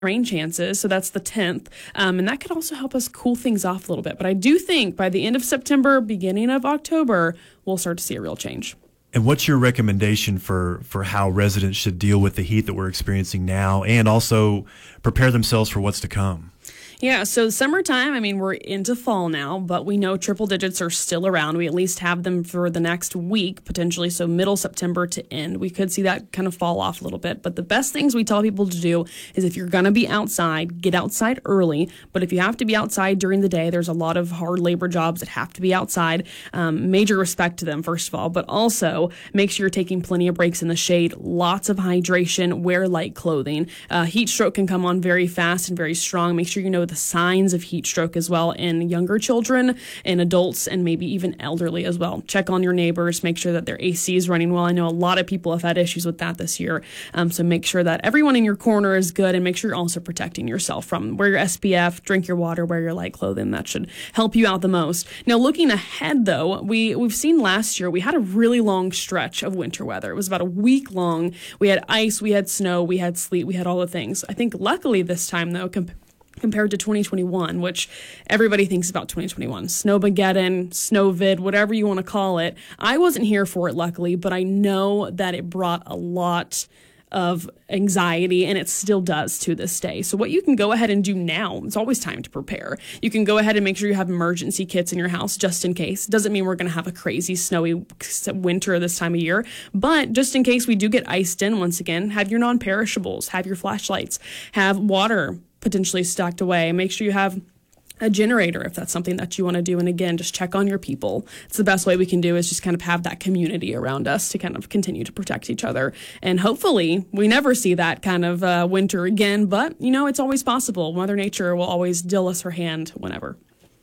rain chances. So that's the 10th. And that could also help us cool things off a little bit. But I do think by the end of September, beginning of October, we'll start to see a real change. And what's your recommendation for how residents should deal with the heat that we're experiencing now and also prepare themselves for what's to come? Yeah, so summertime, I mean, we're into fall now, but we know triple digits are still around. We at least have them for the next week, potentially, so middle September to end. We could see that kind of fall off a little bit, but the best things we tell people to do is if you're going to be outside, get outside early, but if you have to be outside during the day, there's a lot of hard labor jobs that have to be outside. Major respect to them, first of all, but also make sure you're taking plenty of breaks in the shade, lots of hydration, wear light clothing. Heat stroke can come on very fast and very strong. Make sure you know the signs of heat stroke as well in younger children and adults and maybe even elderly as well. Check on your neighbors, make sure that their AC is running well. I know a lot of people have had issues with that this year. So make sure that everyone in your corner is good and make sure you're also protecting yourself from wear your SPF, drink your water, wear your light clothing. That should help you out the most. Now, looking ahead though, we've seen last year, we had a really long stretch of winter weather. It was about a week long. We had ice, we had snow, we had sleet, we had all the things. I think luckily this time though, compared to 2021, which everybody thinks about 2021. Snowmageddon, Snowvid, whatever you want to call it. I wasn't here for it, luckily, but I know that it brought a lot of anxiety, and it still does to this day. So what you can go ahead and do now, it's always time to prepare. You can go ahead and make sure you have emergency kits in your house just in case. Doesn't mean we're going to have a crazy snowy winter this time of year, but just in case we do get iced in once again, have your non-perishables, have your flashlights, have water potentially stocked away. Make sure you have a generator if that's something that you want to do. And again, just check on your people. It's the best way we can do is just kind of have that community around us to kind of continue to protect each other. And hopefully we never see that kind of winter again, but it's always possible. Mother Nature will always deal us her hand whenever.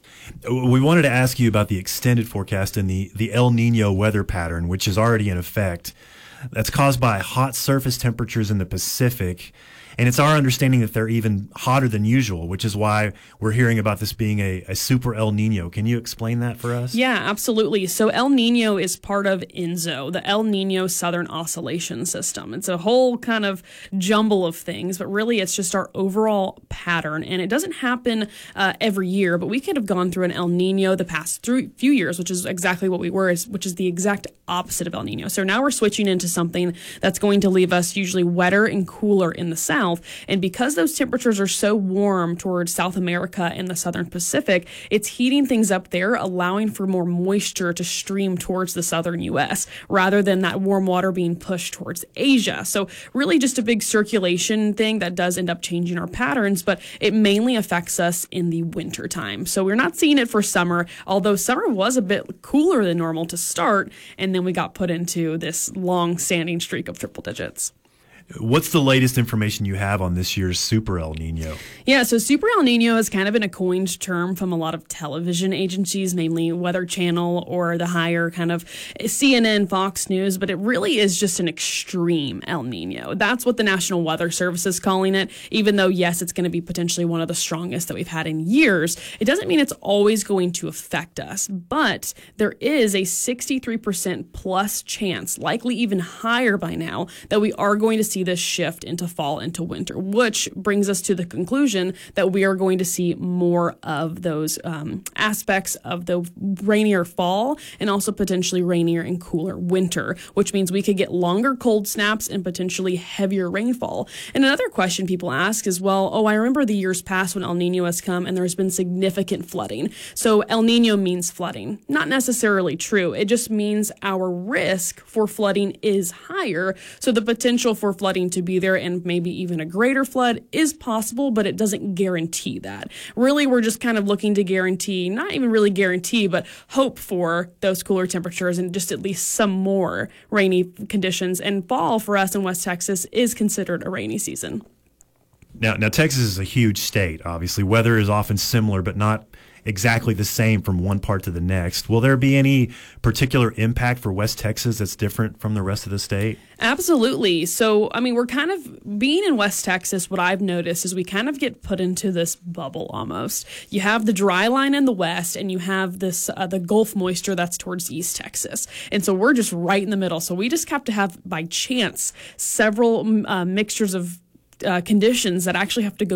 We wanted to ask you about the extended forecast and the El Nino weather pattern, which is already in effect. That's caused by hot surface temperatures in the Pacific. And it's our understanding that they're even hotter than usual, which is why we're hearing about this being a super El Nino. Can you explain that for us? Yeah, absolutely. So El Nino is part of ENSO, the El Nino Southern Oscillation System. It's a whole kind of jumble of things, but really it's just our overall pattern. And it doesn't happen every year, but we could have gone through an El Nino the past few years, which is exactly what we were, which is the exact opposite of El Nino. So now we're switching into something that's going to leave us usually wetter and cooler in the south. And because those temperatures are so warm towards South America and the Southern Pacific, it's heating things up there, allowing for more moisture to stream towards the southern U.S. rather than that warm water being pushed towards Asia. So really just a big circulation thing that does end up changing our patterns, but it mainly affects us in the winter time. So we're not seeing it for summer, although summer was a bit cooler than normal to start, and then we got put into this long-standing streak of triple digits. What's the latest information you have on this year's Super El Nino? Yeah, so Super El Nino has kind of been a coined term from a lot of television agencies, namely Weather Channel or the higher kind of CNN, Fox News, but it really is just an extreme El Nino. That's what the National Weather Service is calling it, even though, yes, it's going to be potentially one of the strongest that we've had in years. It doesn't mean it's always going to affect us, but there is a 63% plus chance, likely even higher by now, that we are going to see this shift into fall, into winter, which brings us to the conclusion that we are going to see more of those aspects of the rainier fall and also potentially rainier and cooler winter, which means we could get longer cold snaps and potentially heavier rainfall. And another question people ask is, well, I remember the years past when El Nino has come and there's been significant flooding. So El Nino means flooding. Not necessarily true. It just means our risk for flooding is higher. So the potential for flooding to be there and maybe even a greater flood is possible, but it doesn't guarantee that. Really, we're just kind of looking to guarantee, not even really guarantee, but hope for those cooler temperatures and just at least some more rainy conditions. And fall for us in West Texas is considered a rainy season. Now, Texas is a huge state, obviously. Weather is often similar, but not exactly the same from one part to the next. Will there be any particular impact for West Texas that's different from the rest of the state? Absolutely. So, we're kind of being in West Texas. What I've noticed is we kind of get put into this bubble almost. You have the dry line in the west and you have this the Gulf moisture that's towards East Texas. And so we're just right in the middle. So we just have to have, by chance, several mixtures of conditions that actually have to go